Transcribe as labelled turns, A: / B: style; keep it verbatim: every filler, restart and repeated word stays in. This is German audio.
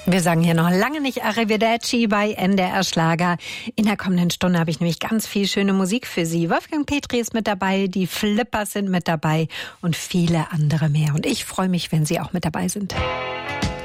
A: Wir sagen hier noch lange nicht Arrivederci bei N D R Schlager. In der kommenden Stunde habe ich nämlich ganz viel schöne Musik für Sie. Wolfgang Petri ist mit dabei, die Flippers sind mit dabei und viele andere mehr. Und ich freue mich, wenn Sie auch mit dabei sind.